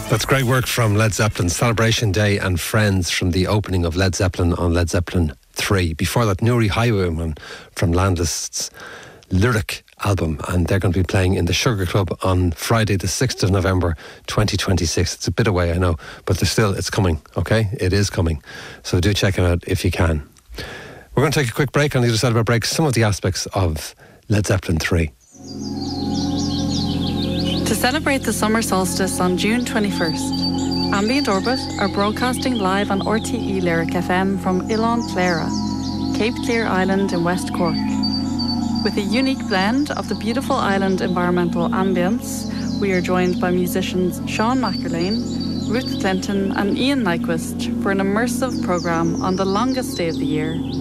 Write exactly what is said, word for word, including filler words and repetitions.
That's great work from Led Zeppelin. Celebration Day and Friends from the opening of Led Zeppelin on Led Zeppelin three. Before that, Nuri Highwayman from Landlist's Lyric album, and they're going to be playing in the Sugar Club on Friday the sixth of November twenty twenty-six. It's a bit away, I know, but there's still, it's coming, okay? It is coming. So do check it out if you can. We're going to take a quick break. On the other side of our break, some of the aspects of Led Zeppelin three. To celebrate the summer solstice on June twenty-first, Ambient Orbit are broadcasting live on R T E Lyric F M from Ilan Clara, Cape Clear Island in West Cork. With a unique blend of the beautiful island environmental ambience, we are joined by musicians Sean McErlane, Ruth Clinton and Ian Nyquist for an immersive programme on the longest day of the year,